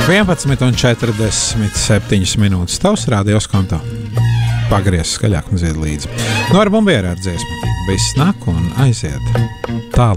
11,47 minūtes. Tavs rādījos konto. Pagriez skaļāk un dzied līdzi. Nora Bumbieru ar dziesmu. Viss nāk un aiziet. Tālu.